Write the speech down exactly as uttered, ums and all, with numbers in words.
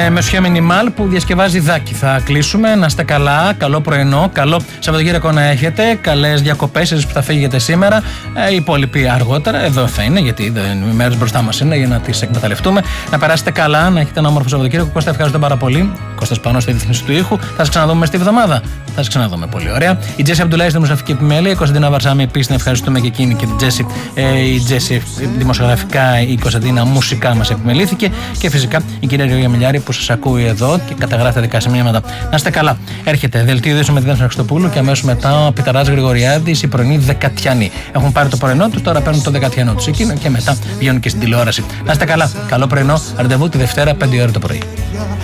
ε, με Σουχέ Μινιμάλ που διασκευάζει Δάκη. Θα κλείσουμε. Να είστε καλά. Καλό πρωινό. Καλό Σαββατοκύριακο να έχετε. Καλές διακοπές εσείς που θα φύγετε σήμερα. Ε, οι υπόλοιποι αργότερα. Εδώ θα είναι, γιατί οι μέρες μπροστά μας είναι για να τις εκμεταλλευτούμε. Να περάσετε καλά, να έχετε ένα όμορφο Σαββατοκύριακο. Κώστα, ευχαριστώ πάρα πολύ. Κώστας Πανός στη ρύθμιση του ήχου. Θα σας ξαναδούμε στη βδομάδα. Θα σας ξαναδούμε πολύ ωραία. Η Τζέσι Αμπτουλάη στη δημοσιογραφική επιμέλεια. Η Κωνσταντίνα Βαρσάμι επίσης να ευχαριστούμε και εκείνη και την Τζέσι. Ε, η Τζέσι δημοσιογραφικά, η Κωνσταντίνα μουσικά μας επιμελήθηκε. Και φυσικά η κυρία Ριώγια Μιλιάρη που σας ακούει εδώ και καταγράφει τα δικά σημείωματα. Να είστε καλά. Έρχεται δελτίο ειδήσεων με τη Δέσποινα Χριστοπούλου και αμέσως μετά ο Πιταράς Γρηγοριάδης, οι πρωινοί Δεκατιανοί. Έχουν πάρει το πρωινό τους, τώρα παίρνουν το Δεκατιανό τους εκείνο και μετά βγαίνουν και στην τηλεόραση. Να είστε καλά. Καλό πρωινό. Ραντεβού τη Δευτέρα πέντε ώρα το πρωί.